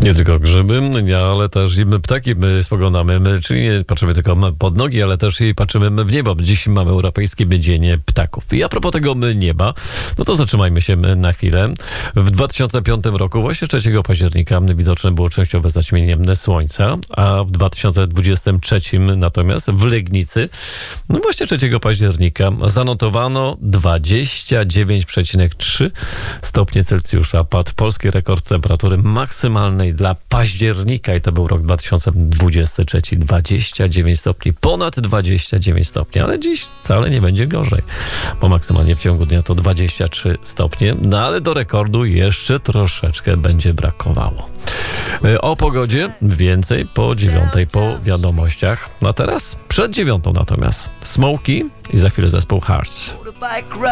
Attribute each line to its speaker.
Speaker 1: Nie tylko grzyby, ale też i my ptaki spoglądamy, czyli nie patrzymy tylko pod nogi, ale też i patrzymy w niebo. Dziś mamy Europejskie Dzień Ptaków. I a propos tego nieba, no to zatrzymajmy się na chwilę. W 2005 roku, właśnie 3 października, widoczne było częściowe zaćmienie Słońca, a w 2023 natomiast w Legnicy, no właśnie 3 października, zanotowano 29,3 stopnie Celsjusza. Padł polski rekord temperatury maksymalnej dla października i to był rok 2023. 29 stopni, ponad 29 stopni, ale dziś wcale nie będzie gorzej, bo maksymalnie w ciągu dnia to 23 stopnie, no ale do rekordu jeszcze troszeczkę będzie brakowało. O pogodzie więcej po 9 po wiadomościach. A teraz przed 9 natomiast Smokey i za chwilę zespół Hearts.